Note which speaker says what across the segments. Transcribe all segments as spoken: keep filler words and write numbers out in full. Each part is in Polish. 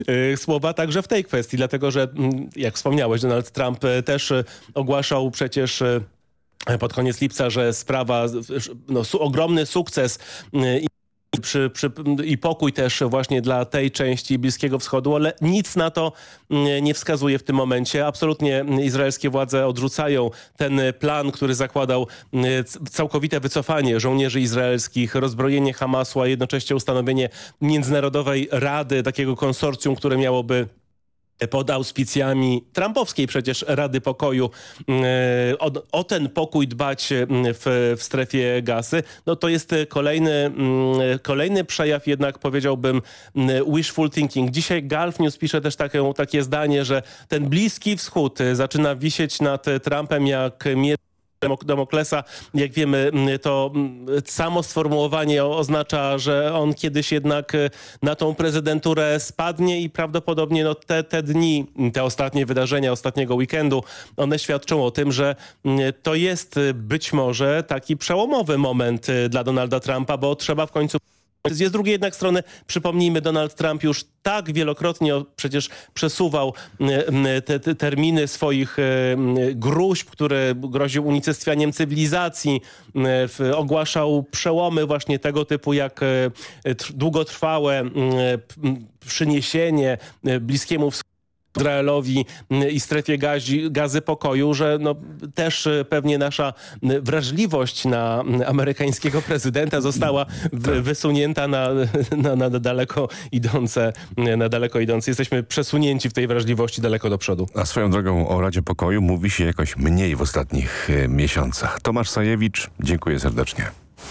Speaker 1: słowa także w tej kwestii, dlatego że, jak wspomniałeś, Donald Trump też ogłaszał przecież pod koniec lipca, że sprawa, no, su- ogromny sukces i Przy, przy, i pokój też właśnie dla tej części Bliskiego Wschodu, ale nic na to nie wskazuje w tym momencie. Absolutnie izraelskie władze odrzucają ten plan, który zakładał całkowite wycofanie żołnierzy izraelskich, rozbrojenie Hamasu, a jednocześnie ustanowienie Międzynarodowej Rady, takiego konsorcjum, które miałoby pod auspicjami trumpowskiej przecież Rady Pokoju o, o ten pokój dbać w, w strefie Gazy, no to jest kolejny, kolejny przejaw jednak, powiedziałbym, wishful thinking. Dzisiaj Gulf News pisze też takie, takie zdanie, że ten Bliski Wschód zaczyna wisieć nad Trumpem jak miecz Damoklesa. Jak wiemy, to samo sformułowanie oznacza, że on kiedyś jednak na tą prezydenturę spadnie i prawdopodobnie no, te, te dni, te ostatnie wydarzenia ostatniego weekendu, one świadczą o tym, że to jest być może taki przełomowy moment dla Donalda Trumpa, bo trzeba w końcu... Z drugiej jednak strony, przypomnijmy, Donald Trump już tak wielokrotnie przecież przesuwał te, te terminy swoich gruźb, które groził unicestwianiem cywilizacji, ogłaszał przełomy właśnie tego typu jak długotrwałe przyniesienie Bliskiemu Wschodowi, Izraelowi i strefie gazi, gazy pokoju, że no, też pewnie nasza wrażliwość na amerykańskiego prezydenta została w, wysunięta na, na, na daleko idące, na daleko idące. Jesteśmy przesunięci w tej wrażliwości daleko do przodu.
Speaker 2: A swoją drogą o Radzie Pokoju mówi się jakoś mniej w ostatnich y, miesiącach. Tomasz Sajewicz, dziękuję serdecznie.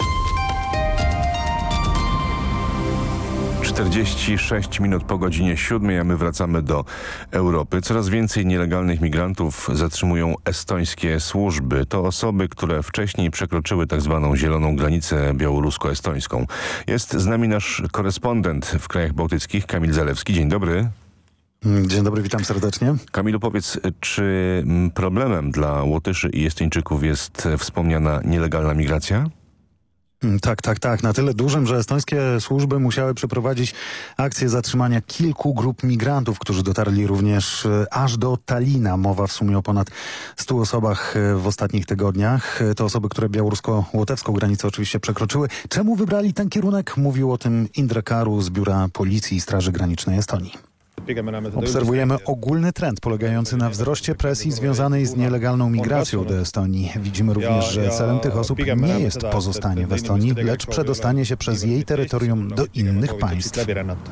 Speaker 2: czterdzieści sześć minut po godzinie siódmej, a my wracamy do Europy. Coraz więcej nielegalnych migrantów zatrzymują estońskie służby. To osoby, które wcześniej przekroczyły tak zwaną zieloną granicę białorusko-estońską. Jest z nami nasz korespondent w krajach bałtyckich, Kamil Zalewski. Dzień dobry.
Speaker 3: Dzień dobry, witam serdecznie.
Speaker 2: Kamilu, powiedz, czy problemem dla Łotyszy i Estończyków jest wspomniana nielegalna migracja?
Speaker 3: Tak, tak, tak. Na tyle dużym, że estońskie służby musiały przeprowadzić akcję zatrzymania kilku grup migrantów, którzy dotarli również aż do Talina. Mowa w sumie o ponad stu osobach w ostatnich tygodniach. To osoby, które białorusko-łotewską granicę oczywiście przekroczyły. Czemu wybrali ten kierunek? Mówił o tym Indrek Karu z Biura Policji i Straży Granicznej Estonii. Obserwujemy ogólny trend polegający na wzroście presji związanej z nielegalną migracją do Estonii. Widzimy również, że celem tych osób nie jest pozostanie w Estonii, lecz przedostanie się przez jej terytorium do innych państw.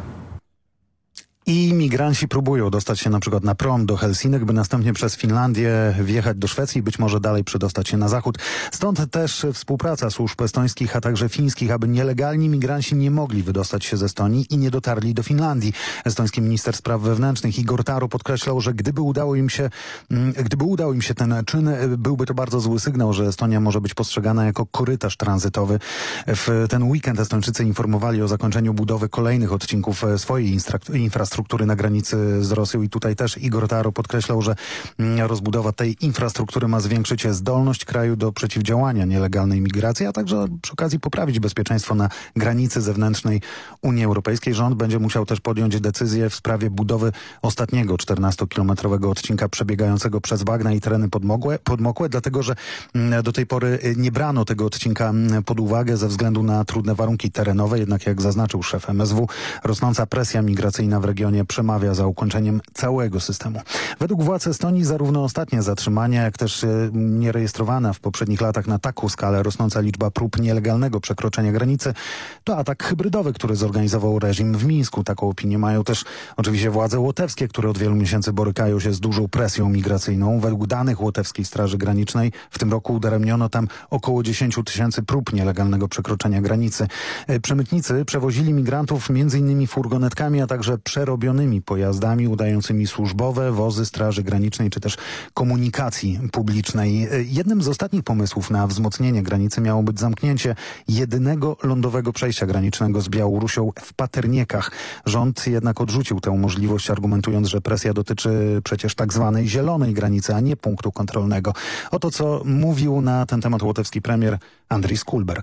Speaker 3: I migranci próbują dostać się na przykład na prom do Helsinek, by następnie przez Finlandię wjechać do Szwecji i być może dalej przedostać się na zachód. Stąd też współpraca służb estońskich, a także fińskich, aby nielegalni migranci nie mogli wydostać się z Estonii i nie dotarli do Finlandii. Estoński minister spraw wewnętrznych Igor Taro podkreślał, że gdyby udało im się, gdyby udał im się ten czyn, byłby to bardzo zły sygnał, że Estonia może być postrzegana jako korytarz tranzytowy. W ten weekend Estończycy informowali o zakończeniu budowy kolejnych odcinków swojej infrastruktury na granicy z Rosją i tutaj też Igor Taro podkreślał, że rozbudowa tej infrastruktury ma zwiększyć zdolność kraju do przeciwdziałania nielegalnej migracji, a także przy okazji poprawić bezpieczeństwo na granicy zewnętrznej Unii Europejskiej. Rząd będzie musiał też podjąć decyzję w sprawie budowy ostatniego czternastokilometrowego odcinka przebiegającego przez bagna i tereny podmokłe, podmokłe, dlatego że do tej pory nie brano tego odcinka pod uwagę ze względu na trudne warunki terenowe, jednak jak zaznaczył szef M S W, rosnąca presja migracyjna w regionie przemawia za ukończeniem całego systemu. Według władz Estonii zarówno ostatnie zatrzymania, jak też nierejestrowana w poprzednich latach na taką skalę rosnąca liczba prób nielegalnego przekroczenia granicy to atak hybrydowy, który zorganizował reżim w Mińsku. Taką opinię mają też oczywiście władze łotewskie, które od wielu miesięcy borykają się z dużą presją migracyjną. Według danych Łotewskiej Straży Granicznej w tym roku udaremniono tam około dziesięć tysięcy prób nielegalnego przekroczenia granicy. Przemytnicy przewozili migrantów między innymi furgonetkami, a także przerobionymi pojazdami udającymi służbowe wozy Straży Granicznej czy też komunikacji publicznej. Jednym z ostatnich pomysłów na wzmocnienie granicy miało być zamknięcie jedynego lądowego przejścia granicznego z Białorusią w Paterniekach. Rząd jednak odrzucił tę możliwość, argumentując, że presja dotyczy przecież tak zwanej zielonej granicy, a nie punktu kontrolnego. Oto co mówił na ten temat łotewski premier Andris Kulbergs.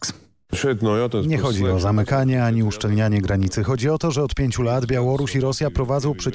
Speaker 3: Nie chodzi o zamykanie ani uszczelnianie granicy. Chodzi o to, że od pięciu lat Białoruś i Rosja prowadzą przeciw